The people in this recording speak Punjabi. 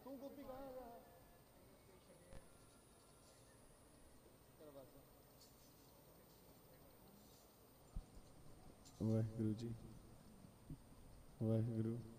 ਤੂੰ ਗੋਪੀ ਕਹਾਂ ਗਿਆ ਚਲ ਬਸ ਵਾਹਿਗੁਰੂ ਜੀ ਵਾਹਿਗੁਰੂ।